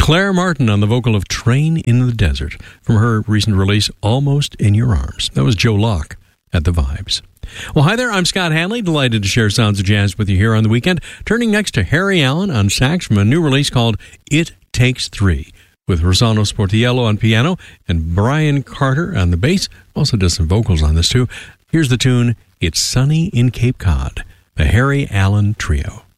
Claire Martin on the vocal of Train in the Desert from her recent release, Almost in Your Arms. That was Joe Locke at The Vibes. Well, hi there, I'm Scott Hanley, delighted to share sounds of jazz with you here on the weekend. Turning next to Harry Allen on sax from a new release called It Takes Three, with Rossano Sportiello on piano and Brian Carter on the bass. Also does some vocals on this too. Here's the tune, It's Sunny in Cape Cod, the Harry Allen Trio.